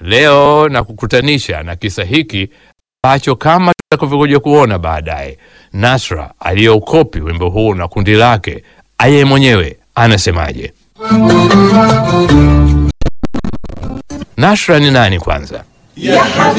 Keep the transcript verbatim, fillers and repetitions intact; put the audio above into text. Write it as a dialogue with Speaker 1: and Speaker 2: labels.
Speaker 1: Leo na kukutanisha na kisa hiki ambacho kama tutakavyokuja kuona baadaye, Nasra aliyeukopi wimbo huu na kundi lake, yeye mwenyewe anasemaje? Nasra ni nani kwanza?